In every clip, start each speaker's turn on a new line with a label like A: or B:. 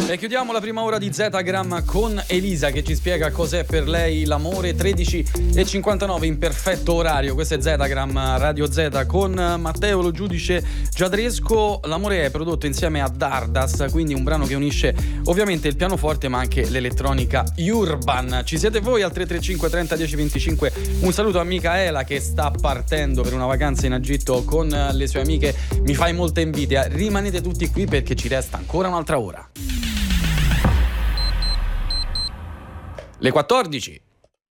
A: E chiudiamo la prima ora di Zetagram con Elisa che ci spiega cos'è per lei l'amore. 13:59 in perfetto orario. Questo è Zetagram Radio Z con Matteo Lo Giudice Giadresco. L'amore è prodotto insieme a Dardas, quindi un brano che unisce ovviamente il pianoforte ma anche l'elettronica urban. Ci siete voi al 335 30 10 25. Un saluto a Micaela che sta partendo per una vacanza in Egitto con le sue amiche. Mi fai molta invidia. Rimanete tutti qui perché ci resta ancora un'altra ora. Le 14.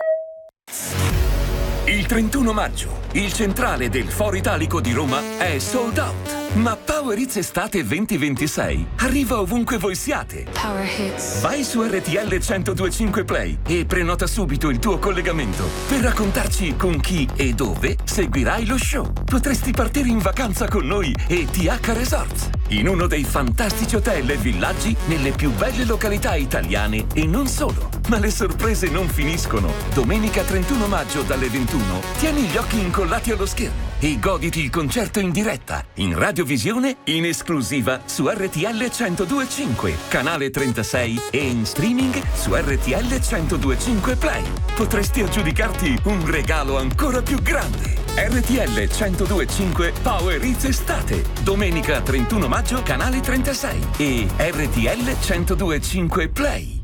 B: Il 31 maggio, il centrale del Foro Italico di Roma è sold out. Ma Power Hits Estate 2026 arriva ovunque voi siate.
C: Power Hits.
B: Vai su RTL 1025 Play e prenota subito il tuo collegamento per raccontarci con chi e dove seguirai lo show. Potresti partire in vacanza con noi e TH Resorts, in uno dei fantastici hotel e villaggi nelle più belle località italiane e non solo. Ma le sorprese non finiscono. Domenica 31 maggio dalle 21 tieni gli occhi incollati allo schermo e goditi il concerto in diretta, in radiovisione, in esclusiva su RTL 1025, canale 36 e in streaming su RTL 1025 Play. Potresti aggiudicarti un regalo ancora più grande. RTL 1025 Power Hits Estate, domenica 31 maggio, canale 36 e RTL 1025 Play.